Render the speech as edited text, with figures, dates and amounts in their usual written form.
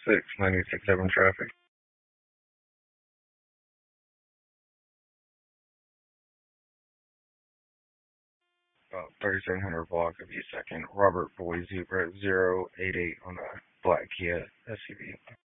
696 traffic. 3700 block of East 2nd. Robert Boyd Zebra 088 on a black Kia SUV.